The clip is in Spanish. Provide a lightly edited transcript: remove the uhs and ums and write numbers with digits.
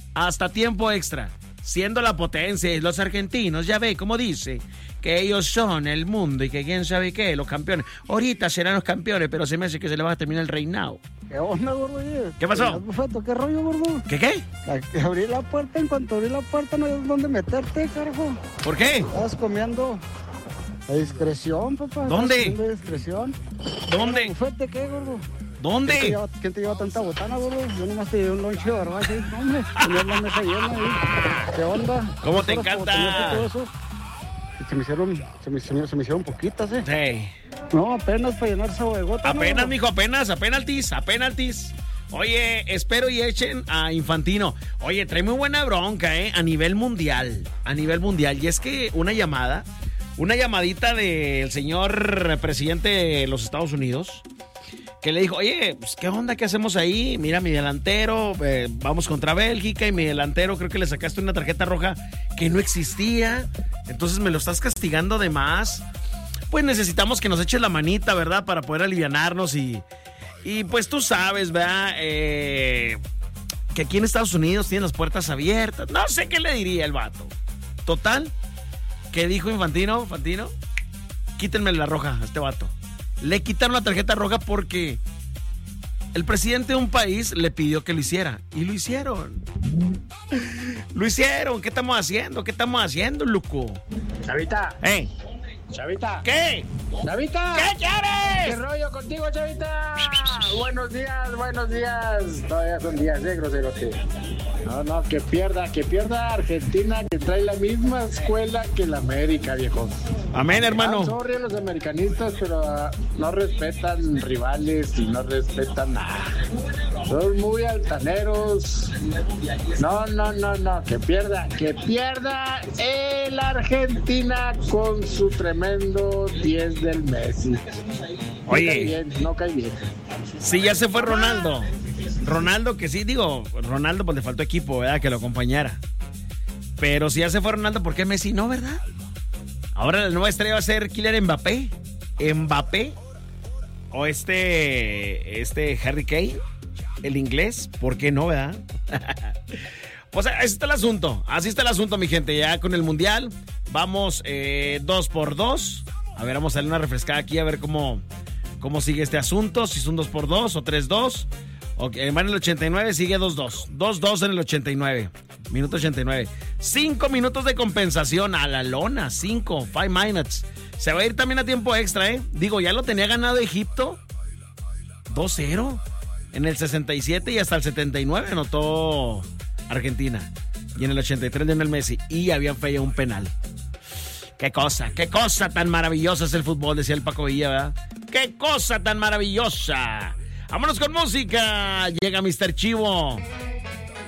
hasta tiempo extra, siendo la potencia. Y los argentinos, ya ve, como dice, que ellos son el mundo y que quién sabe qué, los campeones. Ahorita serán los campeones, pero se me hace que se les va a terminar el reinado. ¿Qué onda, gordo? ¿Qué pasó? ¿Qué rollo, gordo? ¿Qué? Abrí la puerta, en cuanto abrí la puerta no hay dónde meterte, carajo. ¿Por qué? Estabas comiendo a discreción, papá. ¿Dónde? A discreción. ¿Dónde? ¿Bufete qué, gordo? ¿Dónde? ¿Quién te lleva tanta botana, gordo? Yo nomás te llevé un lonche de barba así, hombre. Tenías la mesa llena ahí. ¿Qué onda? ¿Cómo te encanta? Se me hicieron poquitas, Sí. No, apenas para llenarse de gota. Apenas, mijo, apenas penaltis. Oye, espero y echen a Infantino. Oye, trae muy buena bronca, a nivel mundial. Y es que una llamadita del señor presidente de los Estados Unidos, que le dijo, oye, pues, ¿qué onda? ¿Qué hacemos ahí? Mira, mi delantero, vamos contra Bélgica y mi delantero creo que le sacaste una tarjeta roja que no existía, entonces me lo estás castigando de más. Pues necesitamos que nos eches la manita, ¿verdad? Para poder alivianarnos y pues tú sabes, ¿verdad? Que aquí en Estados Unidos tienen las puertas abiertas. No sé qué le diría el vato. Total, ¿qué dijo Infantino? Quítenme la roja a este vato. Le quitaron la tarjeta roja porque el presidente de un país le pidió que lo hiciera. Y lo hicieron. ¿Qué estamos haciendo, loco? Chavita. Chavita. ¿Qué? Chavita. ¿Qué quieres? ¿Qué rollo contigo, Chavita? Buenos días. Todavía son días de groserote. No, que pierda Argentina, que trae la misma escuela que la América, viejo. Amén, hermano. Sorry a los americanistas, pero no respetan rivales y no respetan nada. Son muy altaneros. No. Que pierda el Argentina con su tremendo 10 del Messi. Oye. No cae bien. Sí, ya se fue Ronaldo. Ronaldo, que sí, Ronaldo pues le faltó equipo, ¿verdad? Que lo acompañara. Pero si ya se fue Ronaldo, ¿por qué Messi no, verdad? Ahora la nueva estrella va a ser Kylian Mbappé. O este Harry Kane, el inglés, ¿por qué no, verdad? Pues así está el asunto, mi gente, ya con el Mundial. Vamos 2-2. A ver, vamos a darle una refrescada aquí a ver cómo sigue este asunto, si es un 2-2 o 3-2. Okay, va en el 89, sigue 2-2. 2-2 en el 89. Minuto 89. 5 minutos de compensación a la lona. 5 minutes. Se va a ir también a tiempo extra, ya lo tenía ganado Egipto. 2-0. En el 67 y hasta el 79 anotó Argentina. Y en el 83 en el Messi. Y habían fallado un penal. Qué cosa tan maravillosa es el fútbol, decía el Paco Villa, ¿verdad? Qué cosa tan maravillosa. Vámonos con música. Llega Mr. Chivo.